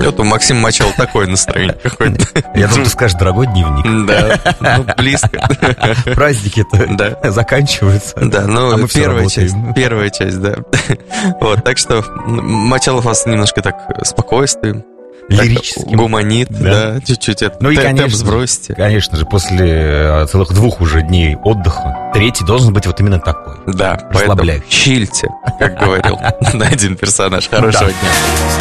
Вот у Максима Мочала такое настроение какое-то. Я думаю, ты скажешь, дорогой дневник. Да, ну, близко. Праздники-то заканчиваются. Да, ну, первая часть, да. Вот, так что Мочалов вас немножко так спокойствием. Лирическим. Гуманит, да, чуть-чуть это. Ну и, конечно же, после целых 2 уже дней отдыха, 3-й должен быть вот именно такой. Да, поэтому чильте, как говорил один персонаж. Хорошего дня.